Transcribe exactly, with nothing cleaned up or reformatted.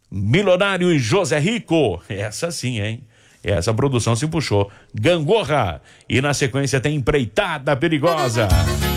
Milionário e José Rico. Essa sim, hein? Essa produção se puxou. Gangorra. E na sequência tem Empreitada Perigosa.